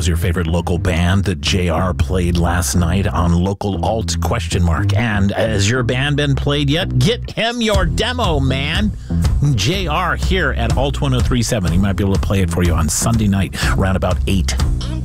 was your favorite local band that JR played last night on Local Alt ? And has your band been played yet? Get him your demo, man. JR here at Alt 1037. He might be able to play it for you on Sunday night around about 8.